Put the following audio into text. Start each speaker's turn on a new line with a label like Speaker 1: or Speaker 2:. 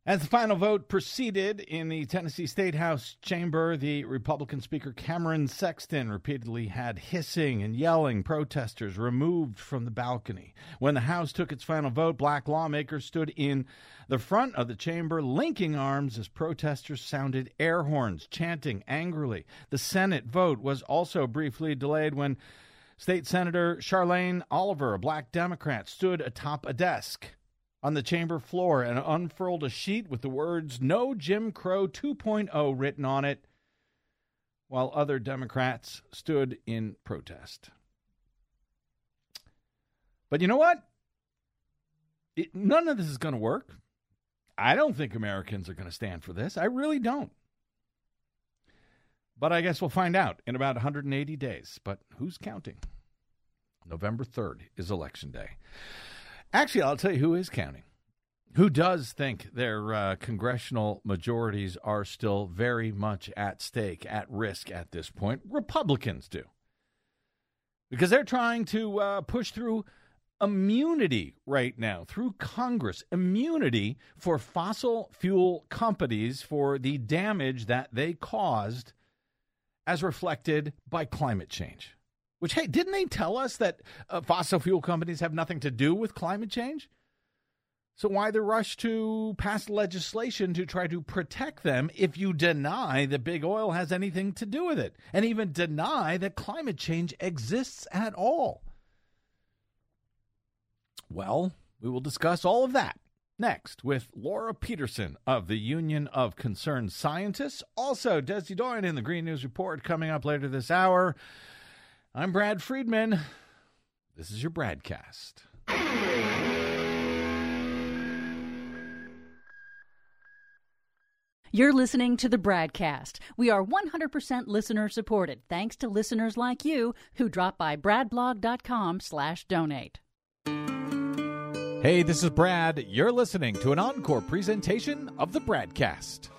Speaker 1: As the final vote proceeded in the Tennessee State House chamber, the Republican Speaker Cameron Sexton repeatedly had hissing and yelling protesters removed from the balcony. When the House took its final vote, black lawmakers stood in the front of the chamber, linking arms as protesters sounded air horns, chanting angrily. The Senate vote was also briefly delayed when State Senator Charlene Oliver, a black Democrat, stood atop a desk on the chamber floor and unfurled a sheet with the words "No Jim Crow 2.0" written on it, while other Democrats stood in protest. But you know what? None of this is going to work. I don't think Americans are going to stand for this. I really don't. But I guess we'll find out in about 180 days. But who's counting? November 3rd is Election Day. Actually, I'll tell you who is counting. Who does think their congressional majorities are still very much at stake, at risk at this point? Republicans do. Because they're trying to push through immunity right now through Congress. Immunity for fossil fuel companies for the damage that they caused as reflected by climate change. Which, hey, didn't they tell us that fossil fuel companies have nothing to do with climate change? So why the rush to pass legislation to try to protect them if you deny that big oil has anything to do with it, and even deny that climate change exists at all? Well, we will discuss all of that next with Laura Peterson of the Union of Concerned Scientists. Also, Desi Doyen in the Green News Report coming up later this hour. I'm Brad Friedman. This is your Bradcast.
Speaker 2: You're listening to the Bradcast. We are 100% listener supported, thanks to listeners like you who drop by bradblog.com/donate.
Speaker 3: Hey, this is Brad. You're listening to an encore presentation of the Bradcast.